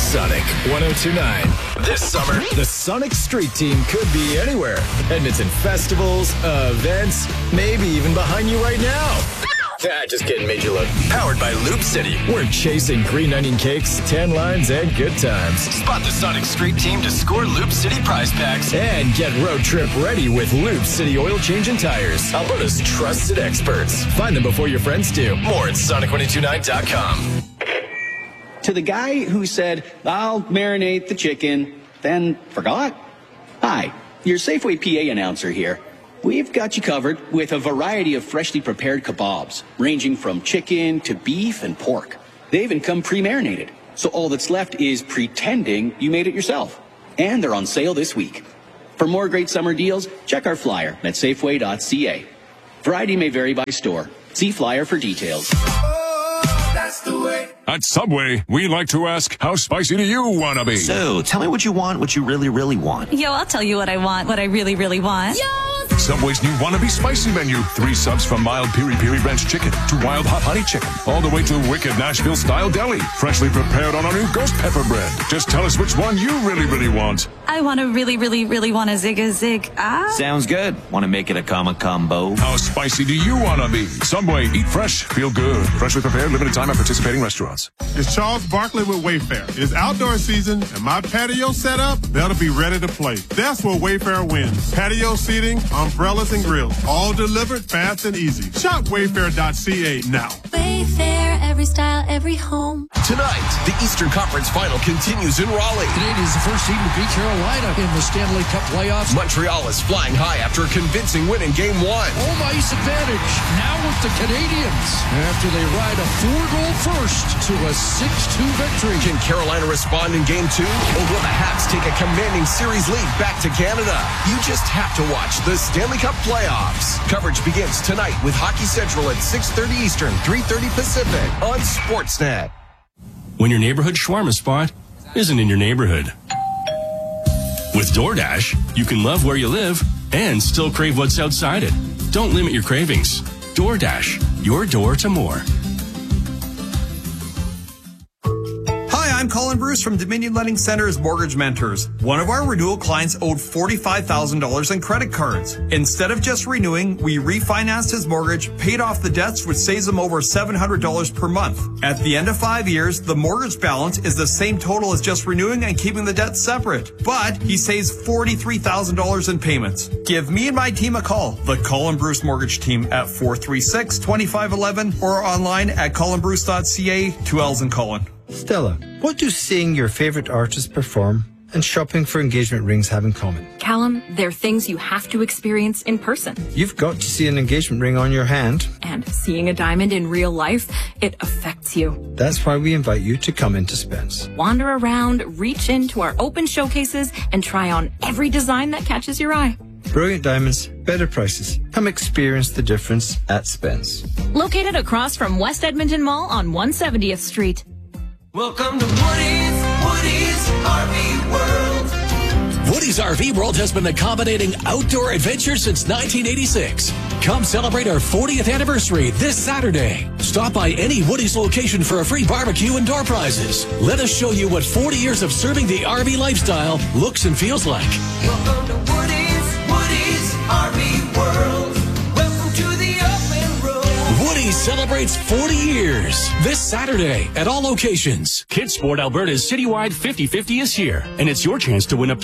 Sonic 102.9. This summer, the Sonic Street Team could be anywhere. Edmonton festivals, events, maybe even behind you right now. Just kidding, made you look. Powered by Loop City. We're chasing green onion cakes, tan lines, and good times. Spot the Sonic Street Team to score Loop City prize packs. And get road trip ready with Loop City oil change and tires. Alberta's trusted experts. Find them before your friends do. More at Sonic1029.com. To the guy who said, I'll marinate the chicken, then forgot? Hi, your Safeway PA announcer here. We've got you covered with a variety of freshly prepared kebabs, ranging from chicken to beef and pork. They even come pre-marinated, so all that's left is pretending you made it yourself. And they're on sale this week. For more great summer deals, check our flyer at Safeway.ca. Variety may vary by store. See flyer for details. That's the way. At Subway, we like to ask, how spicy do you want to be? So, tell me what you want, what you really, really want. Yo, I'll tell you what I want, what I really, really want. Yo! Subway's new Wannabe Spicy menu. 3 subs from mild piri-piri ranch chicken to wild hot honey chicken, all the way to wicked Nashville-style deli, freshly prepared on our new ghost pepper bread. Just tell us which one you really, really want. I want to really, really, really want a zig. Sounds good. Want to make it a combo? How spicy do you want to be? Subway, eat fresh, feel good. Freshly prepared, limited time at participating restaurants. It's Charles Barkley with Wayfair. It's outdoor season, and my patio setup, that'll be ready to play. That's where Wayfair wins. Patio seating, umbrellas, and grills, all delivered fast and easy. Shop Wayfair.ca now. Wayfair, every style, every home. Tonight, the Eastern Conference Final continues in Raleigh. Canadians the first team to beat Carolina in the Stanley Cup playoffs. Montreal is flying high after a convincing win in Game 1. Home ice advantage now with the Canadians after they ride a 4-goal first to a 6-2 victory. Can Carolina respond in Game 2? Or will the Habs take a commanding series lead back to Canada? You just have to watch the Stanley Cup playoffs. Coverage begins tonight with Hockey Central at 6:30 Eastern, 3:30 Pacific on Sportsnet. When your neighborhood shawarma spot isn't in your neighborhood. With DoorDash, you can love where you live and still crave what's outside it. Don't limit your cravings. DoorDash, your door to more. I'm Colin Bruce from Dominion Lending Center's Mortgage Mentors. One of our renewal clients owed $45,000 in credit cards. Instead of just renewing, we refinanced his mortgage, paid off the debts, which saves him over $700 per month. At the end of 5 years, the mortgage balance is the same total as just renewing and keeping the debt separate. But he saves $43,000 in payments. Give me and my team a call, the Colin Bruce Mortgage Team, at 436-2511 or online at colinbruce.ca. 2 L's in Colin. Stella, what do seeing your favorite artist perform and shopping for engagement rings have in common? Callum, they're things you have to experience in person. You've got to see an engagement ring on your hand. And seeing a diamond in real life, it affects you. That's why we invite you to come into Spence. Wander around, reach into our open showcases, and try on every design that catches your eye. Brilliant diamonds, better prices. Come experience the difference at Spence. Located across from West Edmonton Mall on 170th Street. Welcome to Woody's RV World. Woody's RV World has been accommodating outdoor adventure since 1986. Come celebrate our 40th anniversary this Saturday. Stop by any Woody's location for a free barbecue and door prizes. Let us show you what 40 years of serving the RV lifestyle looks and feels like. Welcome to Woody's RV World. Welcome to the open road. Woody's celebrates 40 years this Saturday at all locations. Kids Sport Alberta's citywide 50-50 is here, and it's your chance to win up to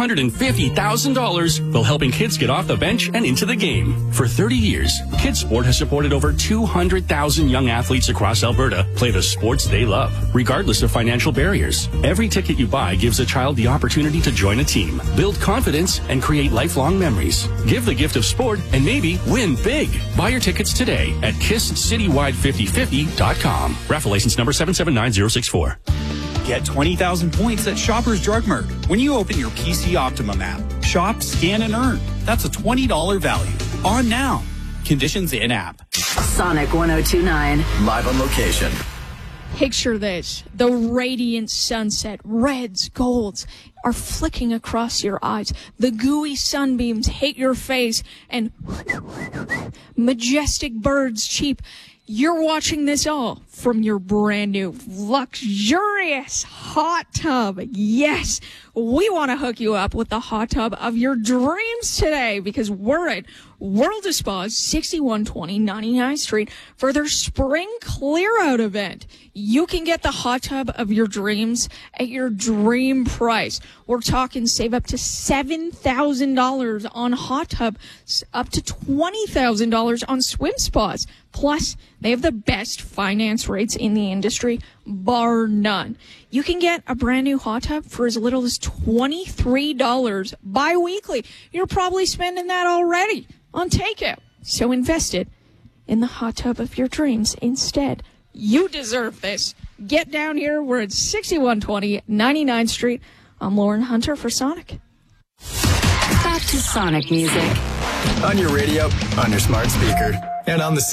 $450,000 while helping kids get off the bench and into the game. For 30 years, Kids Sport has supported over 200,000 young athletes across Alberta play the sports they love, regardless of financial barriers. Every ticket you buy gives a child the opportunity to join a team, build confidence, and create lifelong memories. Give the gift of sport and maybe win big. Buy your tickets today at KissCitywide5050.com. Raffle license number 779064. Get 20,000 points at Shoppers Drug Mart when you open your PC Optimum app. Shop, scan, and earn. That's a $20 value. On now. Conditions in app. Sonic 102.9. Live on location. Picture this. The radiant sunset, reds, golds, are flicking across your eyes. The gooey sunbeams hit your face, and majestic birds cheep. You're watching this all from your brand new luxurious hot tub. Yes, we want to hook you up with the hot tub of your dreams today because we're at World of Spas, 6120 99th Street for their spring clear out event. You can get the hot tub of your dreams at your dream price. We're talking save up to $7,000 on hot tub, up to $20,000 on swim spas. Plus, they have the best finance rates in the industry, bar none. You can get a brand new hot tub for as little as $23 bi-weekly. You're probably spending that already on takeout. So invest it in the hot tub of your dreams instead. You deserve this. Get down here. We're at 6120 99th Street. I'm Lauren Hunter for Sonic. Back to Sonic music. On your radio, on your smart speaker, and on the